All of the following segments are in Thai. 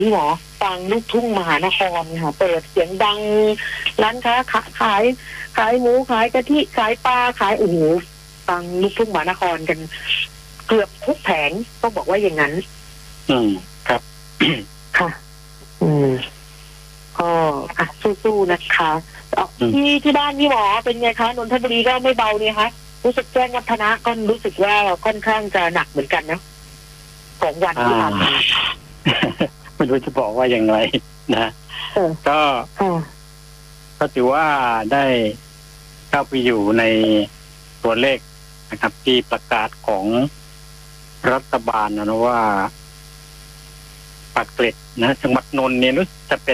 พี่หมอฟังลูกทุ่งมหานครค่ะเปิดเสียงดังร้านค้าขายหมูขายกะทิขายปลาขายโอ้โหฟังลูกทุ่งมหานครกันเกือบทุกแผงต้องบอกว่าอย่างนั้นครับค่ะก็สู้ๆนะคะที่บ้านพี่หมอเป็นไงคะนนทบุรีก็ไม่เบาเนี่ยคะรู้สึกแจ้งวัฒนะก็รู้สึกว่าค่อนข้างจะหนักเหมือนกันนะ2 วันที่ผ่านมาไม่รู้จะบอกว่าอย่างไรนะก็ถือว่าได้เข้าไปอยู่ในตัวเลขนะครับที่ประกาศของรัฐบาลนะว่าปากเกร็ดนะจังหวัดนนท์เนี่ยรู้จะเป็น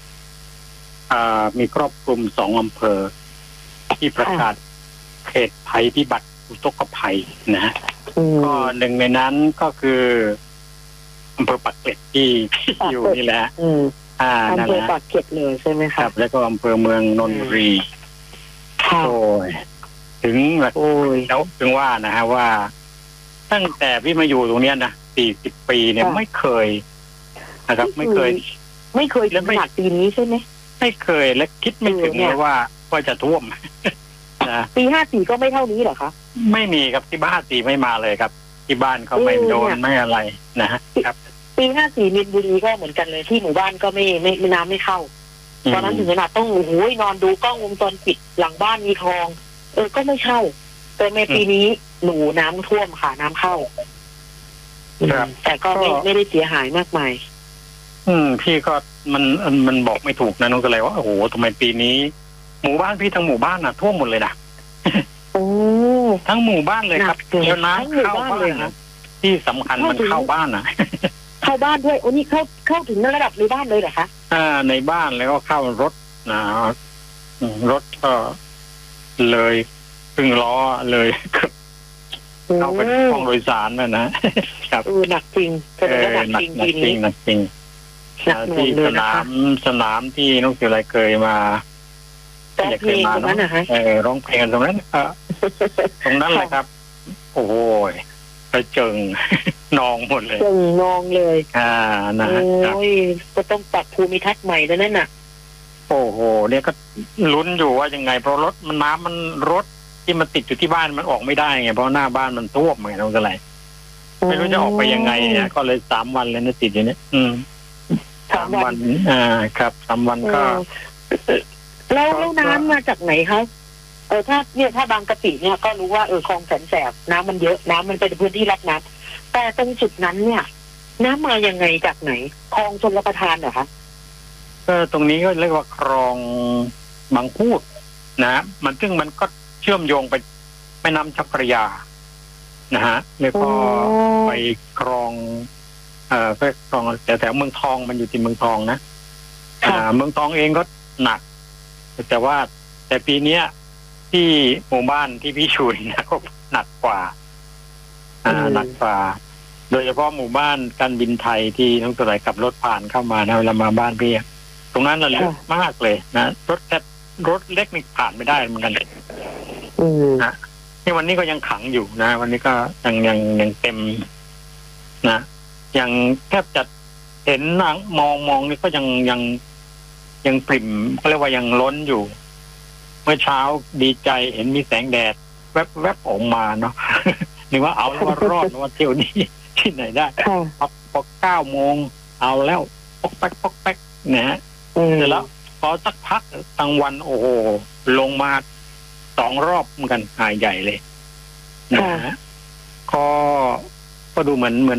มีครอบคลุม2 อำเภอที่ประกาศเขตภัยพิบัติอุทกภัยนะก็หนึ่งในนั้นก็คืออำเภอปากเกร็ดที่อยู่นี่แหละอำเภอปากเกร็ดเลยใช่ไหมครับแล้วก็อำเภอเมืองนนทบุรีโอ้ยถึงแล้วถึงว่านะฮะว่าตั้งแต่พี่มาอยู่ตรงเนี้ยนะ40 ปีเนี่ยไม่เคยนะครับไม่เคยถึงขนาดปีนี้ใช่ไหมไม่เคยและคิดไม่ถึงเลยว่าจะท่วมนะปี54ก็ไม่เท่านี้เหรอคะไม่มีครับที่บ้าน54ไม่มาเลยครับที่บ้านเขาไม่โดนไม่อะไรนะครับปี54มินบุรีก็เหมือนกันเลยที่หมู่บ้านก็ไม่น้ำไม่เข้าตอนนั้นถึงขนาดต้องโอ้โหนอนดูกล้องวงจรปิดหลังบ้านมีคลองก็ไม่เข้าแต่ในปีนี้หนูน้ำท่วมค่ะน้ำเข้าแต่ก็ไม่ได้เสียหายมากมายพี่ก็มันบอกไม่ถูกนะน้องก็เลยว่าโอ้โหทำไมปีนี้หมู่บ้านพี่ทั้งหมู่บ้านท่วมหมดเลยนะโอ้ทั้งหมู่บ้านเลยครับแล้วน้ำเข้าบ้านเลยนะที่สำคัญมันเข้าบ้านนะเข้าบ้านด้วยโอ้นี่เข้าถึงระดับในบ้านเลยเหรอคะในบ้านแล้วก็เข้ารถนะรถก็เลยครึ่งล้อเลยเข้าไปห้องโดยสารนะครับหนักจริงหนักจริงที่สนามที่น้องเกียวไรเคยมาอยากเคยมาร้องเพลงตรงนั้นตรงนั้นแหละครับโอ้โหไปเจิงนองหมดเลยเจิงนองเลยนะโอ้ยก็ต้องปรับภูมิทัศน์ใหม่แล้วนั่นน่ะโอ้โหเนี่ยก็ลุ้นอยู่ว่ายังไงเพราะรถมันน้ำมันรถที่มันติดอยู่ที่บ้านมันออกไม่ได้ไงเพราะหน้าบ้านมันท่วมไงน้องก็เลยไม่รู้จะออกไปยังไงเนี่ยก็เลย3 วันเลยนะติดอยู่เนี่ย3 วันครับ3 วันก็แล้วน้ำมาจากไหนคะถ้าบางกะปิเนี่ยก็รู้ว่าคลองแสนแสบน้ำมันเยอะน้ำมันเป็นพื้นที่รับน้ำแต่ตรงจุดนั้นเนี่ยน้ำมายังไงจากไหนคลองชลประทานเหรอคะตรงนี้ก็เรียกว่าคลองบางพูดนะซึ่งมันก็เชื่อมโยงไปแม่น้ำเจ้าพระยานะฮะแล้วก็ไปคลองก็คลองแถวเมืองทองมันอยู่ที่เมืองทองนะเมืองทองเองก็หนักแต่ปีนี้ที่หมู่บ้านที่พี่ชุยนะก็หนักกว่าโดยเฉพาะหมู่บ้านการบินไทยที่น้องตัวไหนขับรถผ่านเข้ามานะเวลามาบ้านพี่ตรงนั้นเราลึกมากเลยนะรถเล็กนี่ผ่านไม่ได้เหมือนกันนะที่วันนี้ก็ยังขังอยู่นะวันนี้ก็ยังเต็มนะยังแทบจะเห็นมองนี่ก็ยังปริ่มก็เรียกว่ายังล้นอยู่เมื่อเช้าดีใจเห็นมีแสงแดดแวบออกมาเนาะนึกว่าเอาแล้วว่ารอดว่าเที่ยวนี้ที่ไหนได้พอ9 โมงเอาแล้วปอกแป๊กนะฮะเสร็จแล้วพอสักพักกลางวันโอ้โหลงมา2 รอบเหมือนกันหายใหญ่เลยนะฮะก็ดูเหมือน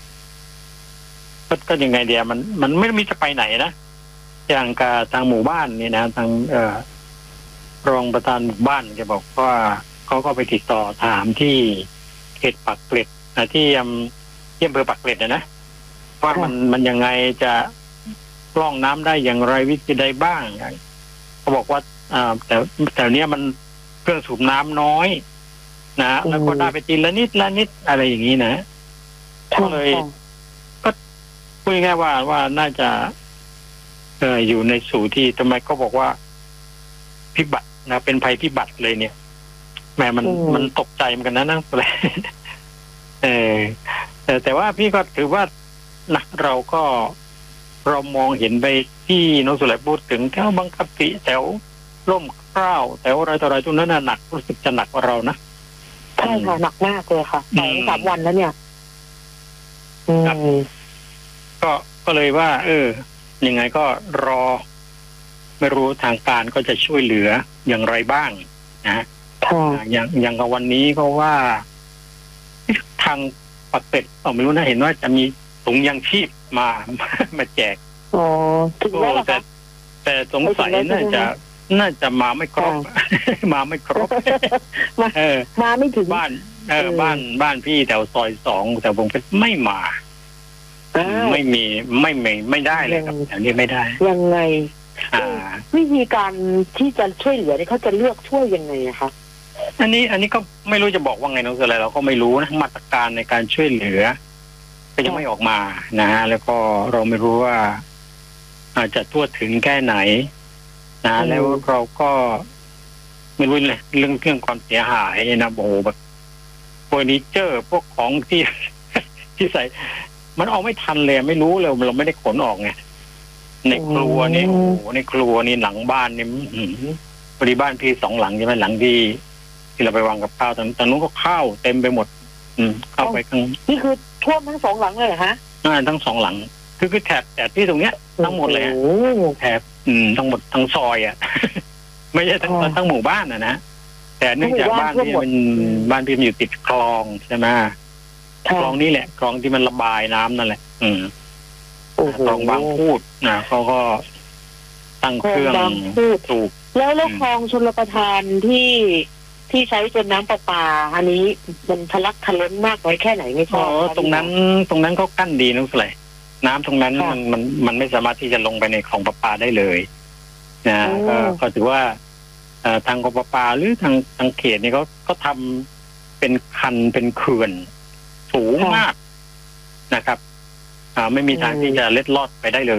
ก็ยังไงเดียมันไม่มีจะไปไหนนะอย่างกับทางหมู่บ้านนี่นะทางรองประธานหมู่บ้านจะบอกว่าเขาก็ไปติดต่อถามที่เขตปากเกร็ดที่อำเภอปากเกร็ดนะว่ามันยังไงจะกล้องน้ำได้อย่างไรวิธีใดบ้างเขาบอกว่าแต่เนี้ยมันเครื่องสูบน้ำน้อยนะแล้วก็ได้ไปทีละนิดอะไรอย่างนี้นะก็เลยก็พูดง่ายๆว่าน่าจะอยู่ในสู่ที่ทำไมก็บอกว่าพิบัตินะเป็นภัยพิบัติเลยเนี่ยแม่มันตกใจเหมือนกันนะเลยแต่ว่าพี่ก็ถือว่านะเราก็เรามองเห็นไปที่น้องสุไลพูดถึงแถวบางกะปิแถวร่มเกล้าแถวอะไรต่ออะไรตรงนั้นหนักรู้สึกจะหนักกว่าเรานะใช่ค่ะหนักมากเลยค่ะ2-3 วันแล้วเนี่ยก็เลยว่ายังไงก็รอไม่รู้ทางการก็จะช่วยเหลืออย่างไรบ้างนะอย่างกับวันนี้ก็ว่าทางปากเป็ดไม่รู้นะเห็นว่าจะมีถุงยังชีพมาแจกถึงแล้วแต่สงสัยน่าจะมาไม่ครบมาไม่ครบมาไม่ถึงบ้านพี่แถวซอย2แต่ผมไม่มาไม่ได้เลยครับอันนี้ไม่ได้ยังไงวิธีการที่จะช่วยเหลือนี่เขาจะเลือกช่วยยังไงคะอันนี้ก็ไม่รู้จะบอกว่าไงน้องอะไรเราก็ไม่รู้นะมาตรการในการช่วยเหลือก็ยังไม่ออกมานะฮะแล้วก็เราไม่รู้ว่าอาจจะทั่วถึงแค่ไหนนะแล้วเราก็ไม่รู้เลยเรื่องความเสียหายนะโอ้โหแบบเฟอร์นิเจอร์พวกของที่ใส่มันออกไม่ทันเลยไม่รู้เลยเราไม่ได้ขนออกไงในครัวนี่โอ้โหในครัวนี่หลังบ้านนี่พอดีบ้านพี่2 หลังใช่ไหมหลังที่เราไปวางกับข้าวตอนนู้นก็ข้าวเต็มไปหมดเข้าไปข้างนี่คือท่วมทั้ง2 หลังเลยเหรอฮะทั้ง2 หลังคือแถบที่ตรงเนี้ยทั้งหมดเลยแถบทั้งหมดทั้งซอยอ่ะไม่ใช่ทั้งหมู่บ้านนะแต่เนื่องจากบ้านที่มันอยู่ติดคลองใช่ไหมคลองนี้แหละคลองที่มันระบายน้ำนั่นแหละคลองบางพูดนะเขาก็ตั้งเครื่องสูบแล้วคลองชลประทานที่ใช้เป็นน้ำประปาอันนี้มันทะลักทะล้นมากน้อยแค่ไหนไม่ทราบตรงนั้นเขากั้นดีนั่นสิน้ำตรงนั้นมันไม่สามารถที่จะลงไปในคลองประปาได้เลยนะก็ถือว่าทางกปปาหรือทางเขตนี่เขาทำเป็นคันเป็นเขื่อนสูงมากนะครับไม่มีทางที่จะเล็ดลอดไปได้เลย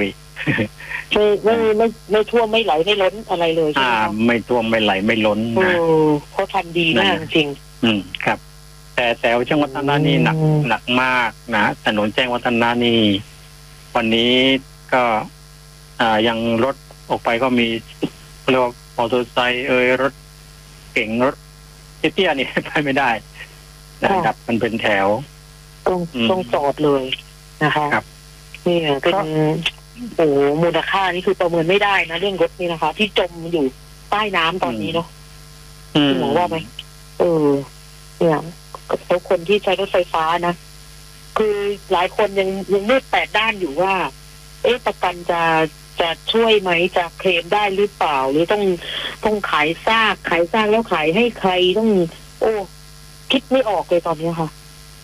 ไม่ท่วมไม่ไหลไม่ล้นอะไรเลยใช่ไหมไม่ท่วมไม่ไหลไม่ล้นนะเขาทำดีมากจริงครับ แต่แจ้งวัฒนานี่หนักมากนะถนนแจ้งวัฒนานี่วันนี้ก็ยังรถออกไปก็มีเรียกว่ามอเตอร์ไซค์รถเก๋งรถเตี้ยนี่ไปไม่ได้นะครับมันเป็นแถวต้องจอดเลยนะคะนี่เป็นมูลค่านี่คือประเมินไม่ได้นะเรื่องรถนี่นะคะที่จมอยู่ใต้น้ำตอนนี้เนาะหมอว่าไหมเนี่ยทุกคนที่ใช้รถไฟฟ้านะคือหลายคนยังมืด8 ด้านอยู่ว่าประกันจะช่วยไหมจะเคลมได้หรือเปล่าหรือต้องขายซากแล้วขายให้ใครต้องคิดไม่ออกเลยตอนนี้ค่ะ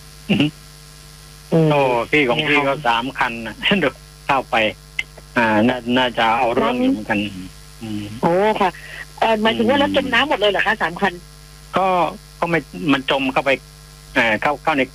พี่ของพี่ก็3 คันนะเดี๋ยวเข้าไปน่าจะเอาเรื่องอยู่เหมือนกันค่ะหมายถึงว่าแล้วจมน้ำหมดเลยเหรอคะ3 คันก็ไม่มันจมเข้าไปเข้า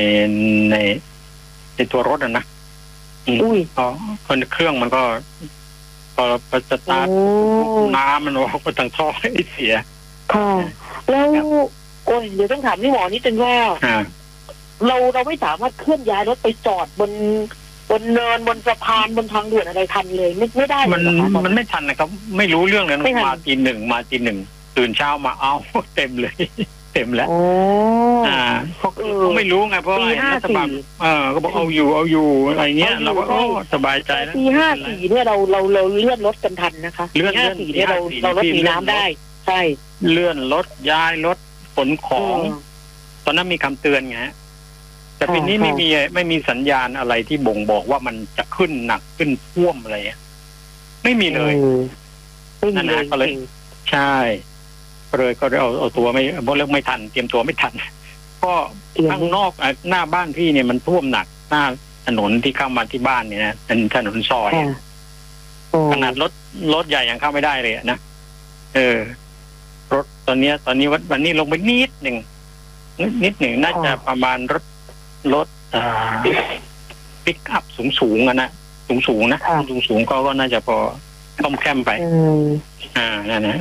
ในตัวรถนะคนเครื่องมันก็พอสตาร์ทน้ำมันออกมาทางท่อเสียค่ะแล้วเดี๋ยวต้องถามพี่หมอนิดนึงว่าเราไม่สามารถเคลื่อนย้ายรถไปจอดบนเนินบนสะพานบนทางด่วนอะไรทันเลยไม่ได้มันไม่ทันนะครับไม่รู้เรื่องเลยมาตีหนึ่งตื่นเช้ามาเอาเต็มเลยเต็มแล้วเขาไม่รู้ไงเพราะว่ารัฐบาลก็บอกเอาอยู่อะไรเงี้ยเราก็สบายใจแล้วปี54เนี่ยเราเลื่อนรถกันทันนะคะปี54เนี่ยเรารถมีน้ำได้ใช่เลื่อนรถย้ายรถขนของตอนนั้นมีคำเตือนไงแต่ปีนี้ไม่มีสัญญาณอะไรที่บ่งบอกว่ามันจะขึ้นหนักขึ้นท่วมอะไรไม่มีเลยนั่นนะก็เลยใช่เลยก็เอาตัวไม่ทันเตรียมตัวไม่ทันก็ข้างนอกหน้าบ้านพี่เนี่ยมันท่วมหนักหน้าถนนที่เข้ามาที่บ้านเนี่ยนะเป็นถนนซอยขนาดรถใหญ่ยังเข้าไม่ได้เลยนะรถตอนนี้วันนี้ลงไปนิดหนึ่งน่าจะประมาณรถปิกอัพสูงนะสูงนะสูงก็น่าจะพอต้มแคมไปนั่นนะ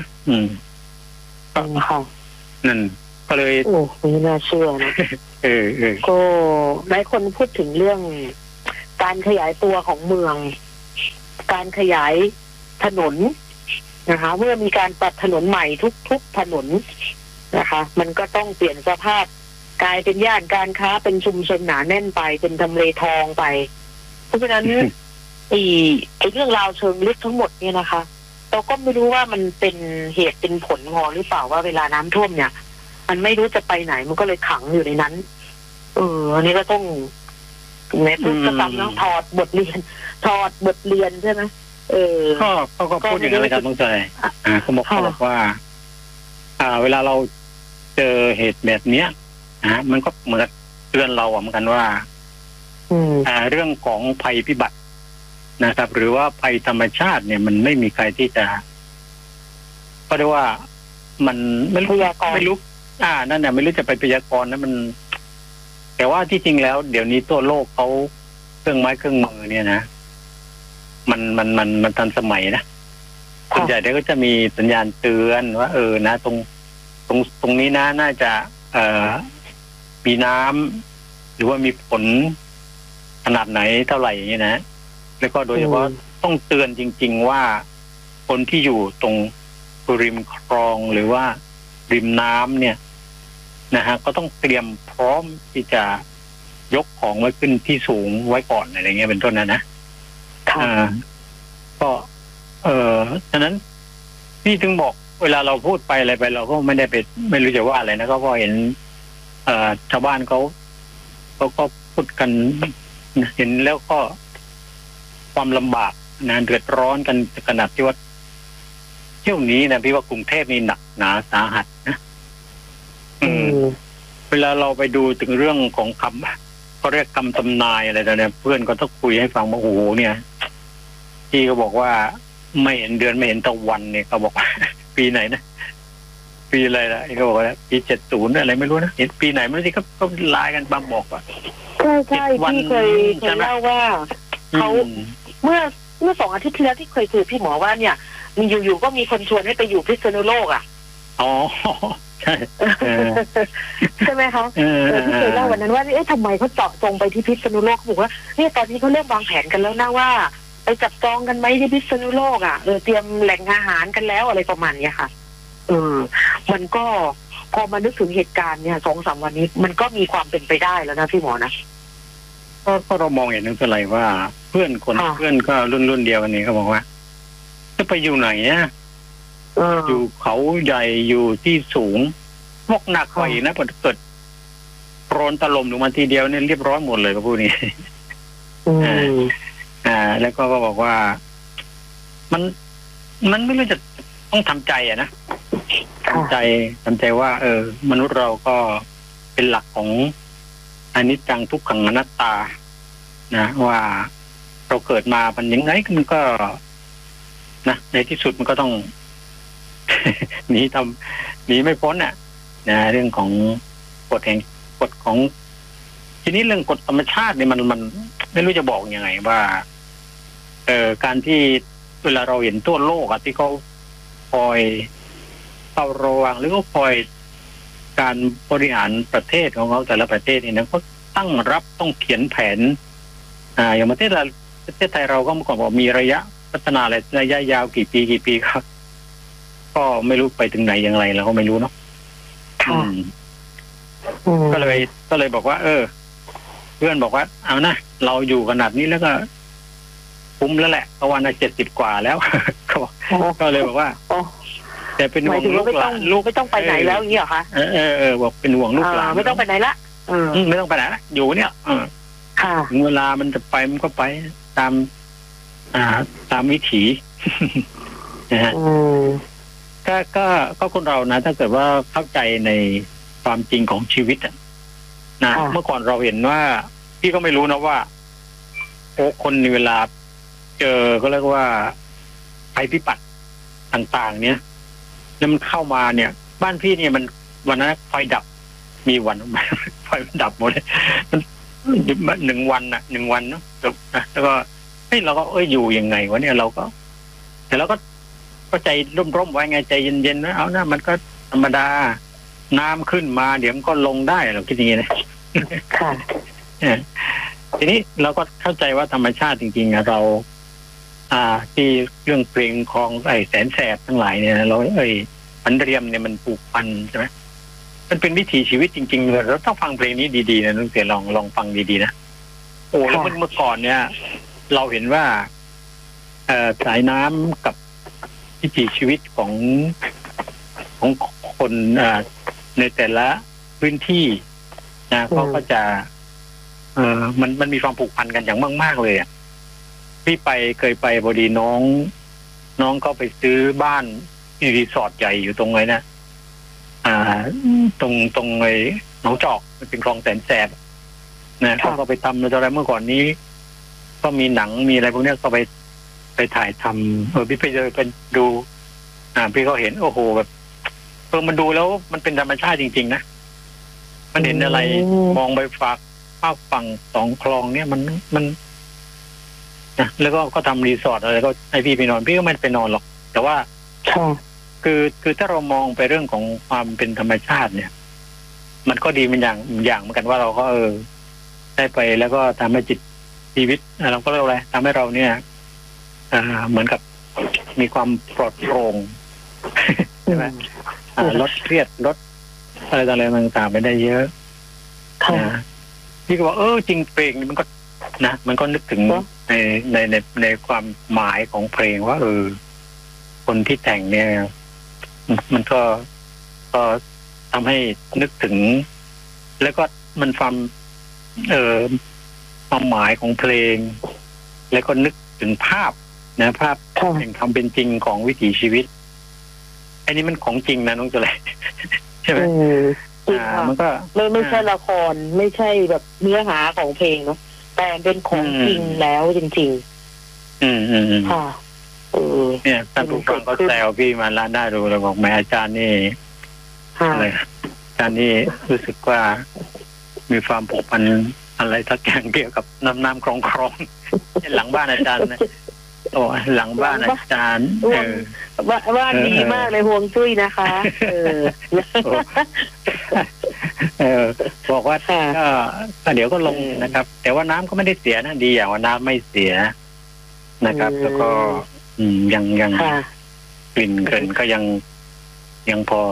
นั่นก็เลยไม่น่าเชื่อนะก็หลายคนพูดถึงเรื่องการขยายตัวของเมืองการขยายถนนนะคะเมื่อมีการตัดถนนใหม่ทุกถนนนะคะมันก็ต้องเปลี่ยนสภาพกลายเป็นย่านการค้าเป็นชุมชนหนาแน่นไปเป็นทำเลทองไปเพราะฉะนั้นไอ้เรื่องราวเชิงลึกทั้งหมดเนี่ยนะคะเราก็ไม่รู้ว่ามันเป็นเหตุเป็นผลงอหรือเปล่าว่าเวลาน้ำท่วมเนี่ยมันไม่รู้จะไปไหนมันก็เลยขังอยู่ในนั้นอันนี้ก็ต้องในทุกกรรมต้องถอดบทเรียนใช่ไหมก็พูดอย่างนั้นเลยครับน้องใจเขาบอกว่าเวลาเราเจอเหตุแบบเนี้ยมันก็เหมือนเตือนเราเหมือนกันว่าเรื่องของภัยพิบัตินะครับหรือว่าภัยธรรมชาติเนี่ยมันไม่มีใครที่จะก็เรียกว่ามันไม่รู้นั่นแหละไม่รู้จะไปพยากรณ์นะมันแต่ว่าที่จริงแล้วเดี๋ยวนี้ตัวโลกเขาเครื่องไม้เครื่องมือเนี่ยนะมันทันสมัยนะส่วนใหญ่เดี๋ยวก็จะมีสัญญาณเตือนว่านะตรงนี้นะน่าจะมีน้ำหรือว่ามีฝนขนาดไหนเท่าไหร่อย่างนี้นะแล้วก็โดยเฉพาะต้องเตือนจริงๆว่าคนที่อยู่ตรงริมคลองหรือว่าริมน้ำเนี่ยนะฮะก็ต้องเตรียมพร้อมที่จะยกของไว้ขึ้นที่สูงไว้ก่อนอะไรเงี้ยเป็นต้นนะก็ฉะนั้นพี่ถึงบอกเวลาเราพูดไปอะไรไปเราก็ไม่รู้จะว่าอะไรนะก็พอเห็นชาวบ้านเขาก็พูดกันเห็นแล้วก็ความลำบากนะเดือดร้อนกันขนาดที่ว่าเที่ยวนี้นะพี่ว่ากรุงเทพนี่หนักหนาสาหัสนะเวลาเราไปดูถึงเรื่องของคำเขาเรียกคำทำนายอะไรเนี่ยเพื่อนก็ต้องคุยให้ฟังว่าโอ้โหเนี่ยพี่ก็บอกว่าไม่เห็นเดือนไม่เห็นตะวันเนี่ยเขาบอกปีไหนนะปีอะไรล่ะเขาบอกว่าปี70อะไรไม่รู้นะเห็นปีไหนไม่รู้สิก็ไลน์กันบางบอกว่าใช่พี่เคยเล่าว่าเขาเมื่อ2 อาทิตย์ที่แล้วที่เคยคุยพี่หมอว่าเนี่ยมีอยู่ๆก็มีคนชวนให้ไปอยู่พิษณุโลกใช่ใช่ไหมคะที่เคยเล่าวันนั้นว่าทำไมเขาเจาะจงไปที่พิษณุโลกบอกว่าตอนนี้เขาเริ่มวางแผนกันแล้วนะว่าไปจับจองกันไหมที่พิษณุโลกเตรียมแหล่งอาหารกันแล้วอะไรประมาณนี้ค่ะมันก็พอมานึกถึงเหตุการณ์เนี่ย2-3 วันนี้มันก็มีความเป็นไปได้แล้วนะพี่หมอนะก็เรามองเห็นนึกอะไรว่าเพื่อนก็รุ่นเดียวกันนี้เขาบอกว่าจะไปอยู่ไหนเนี่ยอยู่เขาใหญ่อยู่ที่สูงพวกหนักกว่าอีกนะพอเกิดโคลนถล่มลงมาทีเดียวเนี่ยเรียบร้อยหมดเลยก็พูดนี้แล้วก็บอกว่ามันไม่รู้จะต้องทำใจนะทำใจว่ามนุษย์เราก็เป็นหลักของอนิจจังทุกขังอนัตตานะว่าเราเกิดมามันยังไงมันก็นะในที่สุดมันก็ต้อง หนีไม่พ้นนะเรื่องของกฎของทีนี้เรื่องกฎธรรมชาติเนี่ยมันไม่รู้จะบอกยังไงว่าการที่เวลาเราเห็นทั่วโลกที่เขาคอยเฝ้าระวังหรือก็คอยการบริหารประเทศของเขาแต่ละประเทศนี่นะก็ตั้งรับต้องเขียนแผนอย่างประเทศไทยเราก็เมื่อก่อนบอกมีระยะพัฒนาระยะยาวกี่ปีครับก็ไม่รู้ไปถึงไหนอย่างไรเราก็ไม่รู้เนาะก็เลยบอกว่าเพื่อนบอกว่าเอานะเราอยู่ขนาดนี้แล้วก็คุ้มแล้วแหละเพราะวันละ70 กว่าแล้วก็เลยบอกว่าแต่เป็นห่วงลูกหลานลูกไม่ต้องไปไหนแล้วอย่างนี้เหรอคะบอกเป็นห่วงลูกหลานไม่ต้องไปไหนละไม่ต้องไปไหนละอยู่เนี่ยถึงเวลามันจะไปมันก็ไปตามวิถีนะฮะก็คนเรานะถ้าเกิดว่าเข้าใจในความจริงของชีวิตนะเมื่อก่อนเราเห็นว่าพี่ก็ไม่รู้นะว่าคนในเวลาเจอก็เรียกว่าภัยพิบัติต่างๆเนี่ยแล้วมันเข้ามาเนี่ยบ้านพี่เนี่ยมันวันนั้นไฟดับมีวันไฟดับหมดเลยมัน1 วัน1 วันเนาะแล้วก็เราก็อยู่ยังไงวะเนี่ยเราก็แต่เราก็ใจร่มๆไว้ไงใจเย็นๆนะเอานะมันก็ธรรมดาน้ำขึ้นมาเดี๋ยวมันก็ลงได้เราคิดอย่างนี้นะค่ะทีนี้เราก็เข้าใจว่าธรรมชาติจริงๆเราที่เรื่องเพลงของไอ้แสนแสบทั้งหลายเนี่ยเราพันเรียมเนี่ยมันผูกพันใช่ไหมมันเป็นวิถีชีวิตจริงๆเลยเราต้องฟังเพลงนี้ดีๆนะน้องเสียลองฟังดีๆนะโอ้แล้วเมื่อก่อนเนี่ย เราเห็นว่าสายน้ำกับวิถีชีวิตของคนในแต่ละพื้นที่นะเขาก็จะมันมีความผูกพันกันอย่างมากๆเลยอ่ะพี่เคยไปพอดีน้องก็ไปซื้อบ้านรีสอร์ทใหญ่อยู่ตรงไหนนะตรงไอ้หนองจอกมันเป็นคลองแสนแสบนะเขาก็ไปทำอะไรเมื่อก่อนนี้ก็มีหนังมีอะไรพวกนี้ก็ไปถ่ายทำพี่ไปเจอเป็นดูพี่ก็เห็นโอ้โหแบบมันดูแล้วมันเป็นธรรมชาติจริงๆนะมันเห็นอะไรมองไปฝั่งสองคลองเนี่ยมันนะแล้วก็ทำรีสอร์ทอะไรก็ให้พี่ไปนอนพี่ก็ไม่ไปนอนหรอกแต่ว่าคือถ้าเรามองไปเรื่องของความเป็นธรรมชาติเนี่ยมันก็ดีเป็นอย่างเหมือนกันว่าเราก็ได้ไปแล้วก็ทำให้จิตชีวิตเราก็เรียกอะไรทำให้เราเนี่ยเหมือนกับมีความปลอดโปร่งใช่ไหมลดเครียดลดอะไรต่างๆไปได้เยอะพี่ก็บอกจริงเพลงนี้มันก็นึกถึงในความหมายของเพลงว่าคนที่แต่งเนี่ยมันก็ทำให้นึกถึงแล้วก็มันความหมายของเพลงแล้วก็นึกถึงภาพแห่งความเป็นจริงของวิถีชีวิตอันนี้มันของจริงนะน้องจะเลยใช่ไหมมันก็ไม่ใช่ละครไม่ใช่แบบเนื้อหาของเพลงเนาะแต่เป็นของจริงแล้วจริงๆค่ะเนี่ยท่านผู้ฟังก็แซวพี่มาล้านได้ดูแล้วบอกแม่อาจารย์นี่อะไรอาจารย์นี่รู้สึกว่ามีความผูกพันอะไรทักอย่างเกี่ยวกับน้ำคลองหลังบ้านอาจารย์นะหลังบ้านอาจารย์ว่าดีมากเลยห่วงจุ้ยนะคะบอกว่าก็เดี๋ยวก็ลงนะครับแต่ว่าน้ำก็ไม่ได้เสียนะดีอย่างว่าน้ำไม่เสียนะครับแล้วก็ยังกลิ่นเกินก็ยังพอ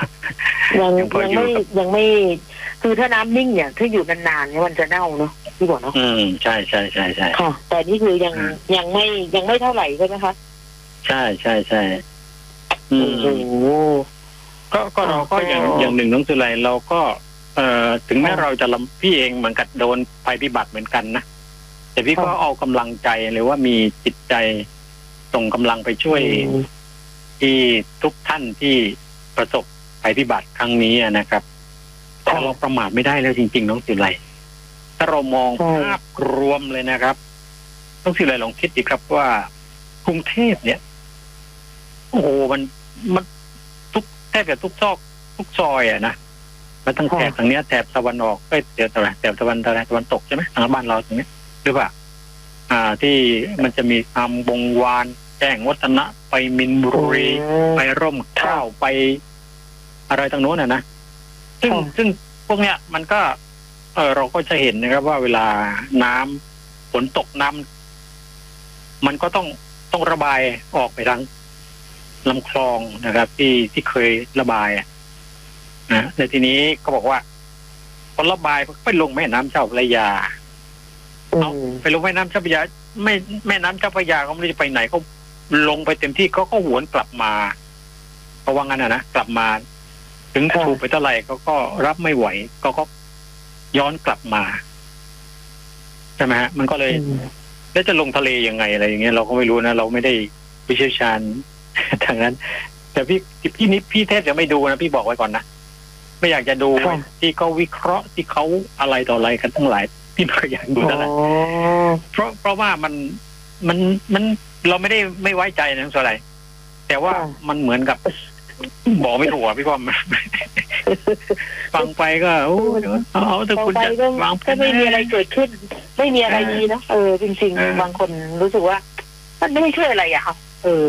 ยังไม่คือถ้าน้ำนิ่งเนี่ยถ้าอยู่นานๆเนี่ยมันจะเน่าเนาะพี่บอกเนาะใช่ค่ะแต่นี่คือยังไม่เท่าไหร่ใช่ไหมคะใช่โอ้โหก็เราก็อย่างหนึ่งน้องสุไลเราก็ถึงแม้เราจะพี่เองเหมือนกับโดนภัยพิบัติเหมือนกันนะแต่พี่ก็เอากำลังใจหรือว่ามีจิตใจส่งกำลังไปช่วยที่ทุกท่านที่ประสบภัยพิบัติครั้งนี้นะครับถ้าเราประมาทไม่ได้แล้วจริงๆน้องสุไลถ้าเรามองภาพรวมเลยนะครับน้องสุไลลองคิดดีครับว่ากรุงเทพเนี่ยโอ้โหมันแทบจะทุกซอกทุกซอยอ่ะนะแล้วตั้งแถบทางเนี้ยแถบตะวันออกก็เดี๋ยวแถบตะวันตกใช่ไหมทางบ้านเราตรงนี้หรือเปล่าที่มันจะมีคำบงวานแจ้งวัฒนะไปมินบุรีไปร่มข้าวไปอะไรทางโน้นนะซึ่งพวกเนี้ยมันก็เราก็จะเห็นนะครับว่าเวลาน้ำฝนตกน้ำมันก็ต้องระบายออกไปทางลำคลองนะครับที่เคยระบายนะในทีนี้ก็บอกว่าพอระบายไปลงแม่น้ำเจ้าพระยาไปลงแม่น้ำเจ้าพระยาไม่แม่น้ำเจ้าพระยาเขาไม่รู้จะไปไหนเขาลงไปเต็มที่ก็หวนกลับมาเพราะว่างั้นนะกลับมาถึงถูกไปเท่าไหร่ก็รับไม่ไหวก็ย้อนกลับมาใช่ไหมฮะมันก็เลยแล้วจะลงทะเลยังไงอะไรอย่างเงี้ยเราก็ไม่รู้นะเราไม่ได้วิเชี่ยวชาญทางนั้นแต่พี่เทพจะไม่ดูนะพี่บอกไว้ก่อนนะไม่อยากจะดูที่เขาวิเคราะห์ที่เขาอะไรต่ออะไรกันทั้งหลายพี่ไม่อยากดูอะไรเพราะว่ามันเราไม่ไว้ใจนะอะไรแต่ว่ามันเหมือนกับบอกไม่ถูกพี่ว่าฟังไปก็เอาแต่คุณจะวางก็ไม่มีอะไรเกิดขึ้นไม่มีอะไรดีนะจริงๆบางคนรู้สึกว่ามันไม่ช่วยอะไรอะครับ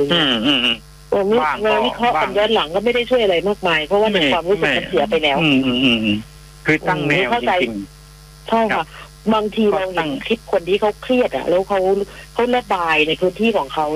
วิเคราะห์กันย้อนหลังก็ไม่ได้ช่วยอะไรมากมายเพราะว่าในความรู้สึกมันเสียไปแล้วคือตั้งแนวจริงใช่ค่ะบางทีเราเห็นคลิปคนที่เขาเครียดอ่ะแล้วเขาระบายในพื้นที่ของเขา